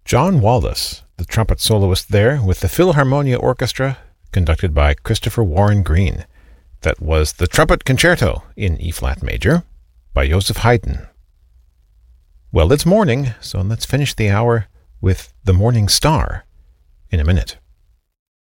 John Wallis, the trumpet soloist there, with the Philharmonia Orchestra, conducted by Christopher Warren Green. That was the Trumpet Concerto in E-flat major by Joseph Haydn. Well, it's morning, so let's finish the hour with the Morning Star in a minute.